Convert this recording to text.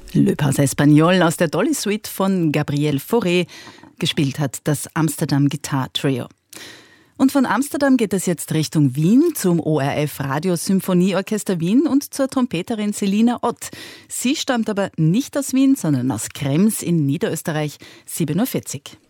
Le Pas Espagnol aus der Dolly Suite von Gabriel Fauré. Gespielt hat das Amsterdam Guitar Trio. Und von Amsterdam geht es jetzt Richtung Wien zum ORF Radio Symphonieorchester Wien und zur Trompeterin Selina Ott. Sie stammt aber nicht aus Wien, sondern aus Krems in Niederösterreich, 7:40 Uhr.